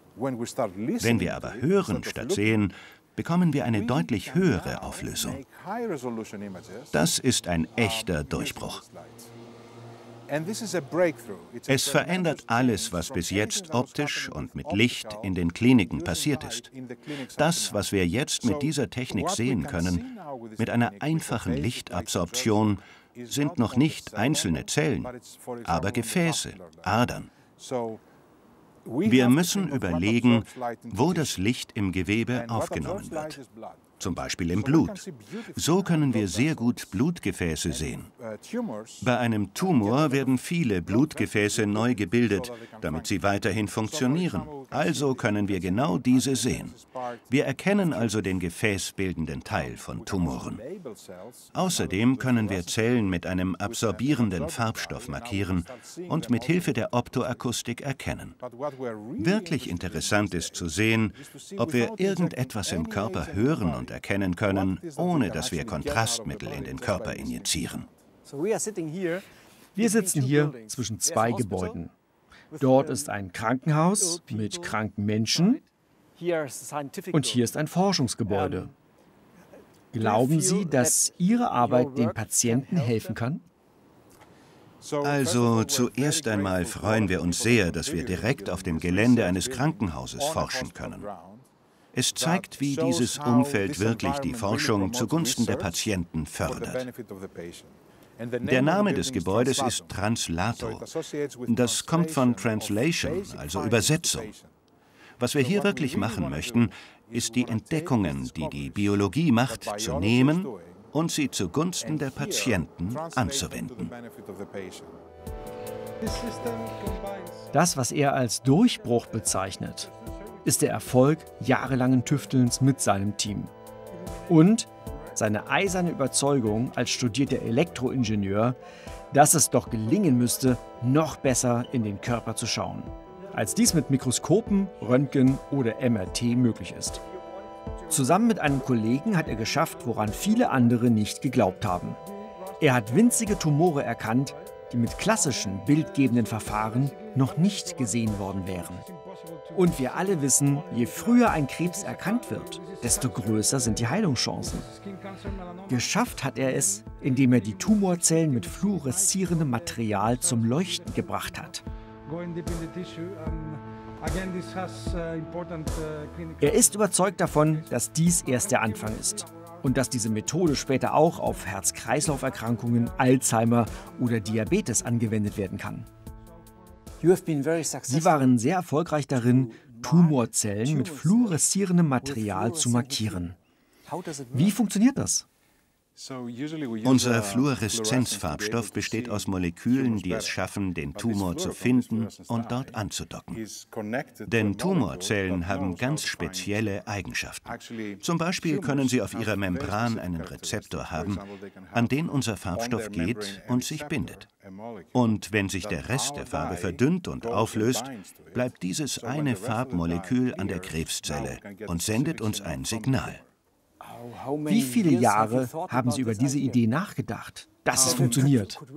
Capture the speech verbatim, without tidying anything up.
Wenn wir aber hören statt sehen, bekommen wir eine deutlich höhere Auflösung. Das ist ein echter Durchbruch. Es verändert alles, was bis jetzt optisch und mit Licht in den Kliniken passiert ist. Das, was wir jetzt mit dieser Technik sehen können, mit einer einfachen Lichtabsorption, sind noch nicht einzelne Zellen, aber Gefäße, Adern. Wir müssen überlegen, wo das Licht im Gewebe aufgenommen wird. Zum Beispiel im Blut. So können wir sehr gut Blutgefäße sehen. Bei einem Tumor werden viele Blutgefäße neu gebildet, damit sie weiterhin funktionieren. Also können wir genau diese sehen. Wir erkennen also den gefäßbildenden Teil von Tumoren. Außerdem können wir Zellen mit einem absorbierenden Farbstoff markieren und mit Hilfe der Optoakustik erkennen. Wirklich interessant ist zu sehen, ob wir irgendetwas im Körper hören und erkennen können, ohne dass wir Kontrastmittel in den Körper injizieren. Wir sitzen hier zwischen zwei Gebäuden. Dort ist ein Krankenhaus mit kranken Menschen und hier ist ein Forschungsgebäude. Glauben Sie, dass Ihre Arbeit den Patienten helfen kann? Also zuerst einmal freuen wir uns sehr, dass wir direkt auf dem Gelände eines Krankenhauses forschen können. Es zeigt, wie dieses Umfeld wirklich die Forschung zugunsten der Patienten fördert. Der Name des Gebäudes ist Translato. Das kommt von Translation, also Übersetzung. Was wir hier wirklich machen möchten, ist die Entdeckungen, die die Biologie macht, zu nehmen und sie zugunsten der Patienten anzuwenden. Das, was er als Durchbruch bezeichnet, ist der Erfolg jahrelangen Tüftelns mit seinem Team. Und seine eiserne Überzeugung als studierter Elektroingenieur, dass es doch gelingen müsste, noch besser in den Körper zu schauen, als dies mit Mikroskopen, Röntgen oder M R T möglich ist. Zusammen mit einem Kollegen hat er geschafft, woran viele andere nicht geglaubt haben. Er hat winzige Tumore erkannt, die mit klassischen bildgebenden Verfahren noch nicht gesehen worden wären. Und wir alle wissen, je früher ein Krebs erkannt wird, desto größer sind die Heilungschancen. Geschafft hat er es, indem er die Tumorzellen mit fluoreszierendem Material zum Leuchten gebracht hat. Er ist überzeugt davon, dass dies erst der Anfang ist und dass diese Methode später auch auf Herz-Kreislauf-Erkrankungen, Alzheimer oder Diabetes angewendet werden kann. Sie waren sehr erfolgreich darin, Tumorzellen mit fluoreszierendem Material zu markieren. Wie funktioniert das? Unser Fluoreszenzfarbstoff besteht aus Molekülen, die es schaffen, den Tumor zu finden und dort anzudocken. Denn Tumorzellen haben ganz spezielle Eigenschaften. Zum Beispiel können sie auf ihrer Membran einen Rezeptor haben, an den unser Farbstoff geht und sich bindet. Und wenn sich der Rest der Farbe verdünnt und auflöst, bleibt dieses eine Farbmolekül an der Krebszelle und sendet uns ein Signal. Wie viele Jahre haben Sie über diese Idee nachgedacht, dass es funktioniert?